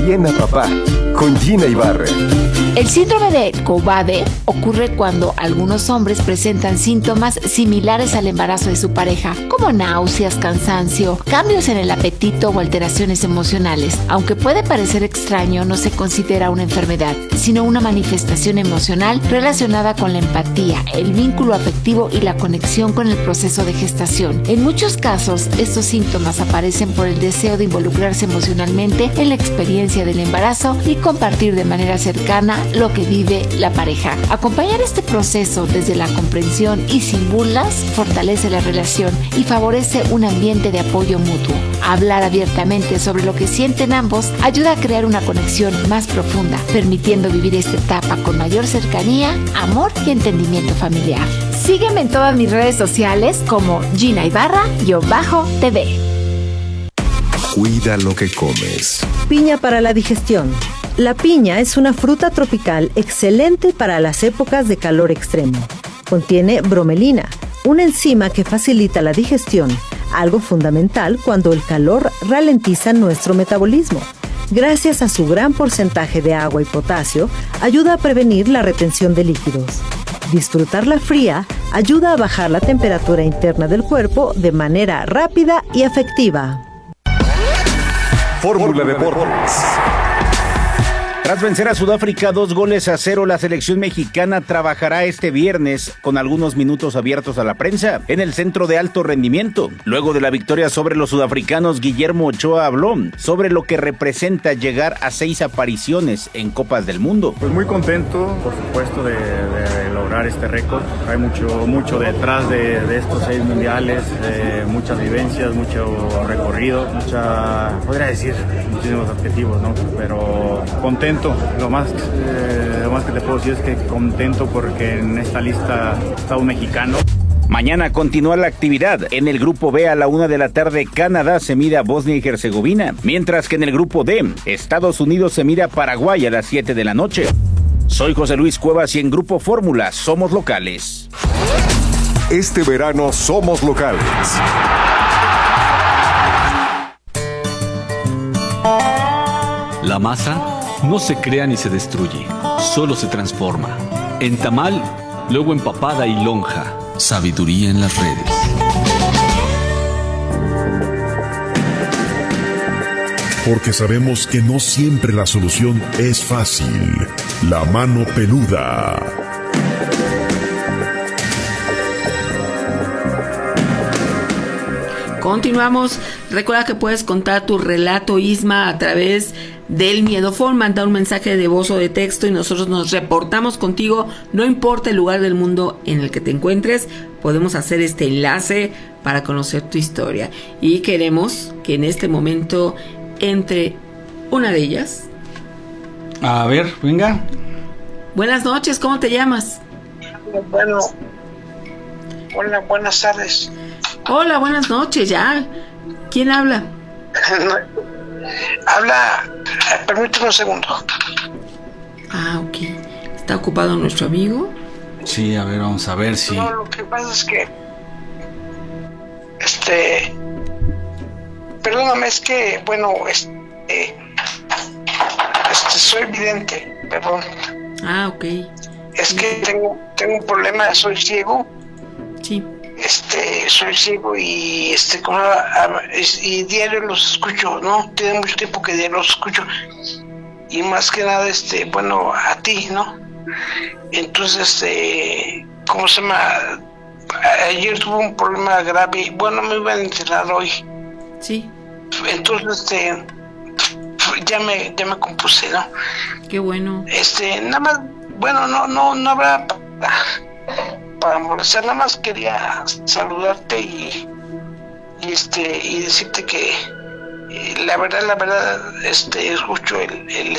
bien a papá con Gina Ibarra. El síndrome de Cobbade ocurre cuando algunos hombres presentan síntomas similares al embarazo de su pareja, como náuseas, cansancio, cambios en el apetito o alteraciones emocionales. Aunque puede parecer extraño, no se considera una enfermedad, sino una manifestación emocional relacionada con la empatía, el vínculo afectivo y la conexión con el proceso de gestación. En muchos casos, estos síntomas aparecen por el deseo de involucrarse emocionalmente en la experiencia del embarazo y compartir de manera cercana lo que vive la pareja. Acompañar este proceso desde la comprensión y sin burlas fortalece la relación y favorece un ambiente de apoyo mutuo. Hablar abiertamente sobre lo que sienten ambos ayuda a crear una conexión más profunda, permitiendo vivir esta etapa con mayor cercanía, amor y entendimiento familiar. Sígueme en todas mis redes sociales como Gina Ibarra-TV. Cuida lo que comes. Piña para la digestión. La piña es una fruta tropical excelente para las épocas de calor extremo. Contiene bromelina, una enzima que facilita la digestión, algo fundamental cuando el calor ralentiza nuestro metabolismo. Gracias a su gran porcentaje de agua y potasio, ayuda a prevenir la retención de líquidos. Disfrutarla fría ayuda a bajar la temperatura interna del cuerpo de manera rápida y efectiva. Fórmula Deportes. Tras vencer a Sudáfrica 2-0, la selección mexicana trabajará este viernes con algunos minutos abiertos a la prensa en el centro de alto rendimiento. Luego de la victoria sobre los sudafricanos, Guillermo Ochoa habló sobre lo que representa llegar a 6 apariciones en Copas del Mundo. Pues muy contento, por supuesto, de lograr este récord. Hay mucho detrás de estos 6 mundiales, muchas vivencias, mucho recorrido, podría decir, muchísimos objetivos, ¿no? Pero contento. Lo más que te puedo decir es que contento porque en esta lista está un mexicano. Mañana continúa la actividad. En el grupo B a la 1 de la tarde, Canadá se mide a Bosnia y Herzegovina, mientras que en el grupo D, Estados Unidos se mide a Paraguay a las 7 de la noche. Soy José Luis Cuevas y en Grupo Fórmula somos locales. Este verano somos locales. La masa no se crea ni se destruye, solo se transforma. En tamal, luego en papada y lonja. Sabiduría en las redes. Porque sabemos que no siempre la solución es fácil. La mano peluda. Continuamos. Recuerda que puedes contar tu relato, Isma, a través del Miedofón. Manda un mensaje de voz o de texto y nosotros nos reportamos contigo. No importa el lugar del mundo en el que te encuentres, podemos hacer este enlace para conocer tu historia. Y queremos que en este momento entre una de ellas. A ver, venga. Buenas noches, ¿cómo te llamas? Bueno, hola, buenas tardes. Hola, buenas noches, ya. ¿Quién habla? Habla, permíteme un segundo. Ah, ok. ¿Está ocupado nuestro amigo? Sí, a ver, vamos a ver si... No, lo que pasa es que... Perdóname, es que, bueno, soy vidente, perdón. Ah, ok. Es que tengo un problema, soy ciego. Sí. Soy ciego y y diario los escucho, ¿no? Tiene mucho tiempo que diario los escucho. Y más que nada, bueno, a ti, ¿no? Entonces, ¿cómo se llama? Ayer tuve un problema grave. Bueno, me iban a enterrar hoy. Sí. Entonces, ya me compuse, ¿no? Qué bueno. Nada más, bueno, no habrá para molestar, nada más quería saludarte y decirte que la verdad, escucho el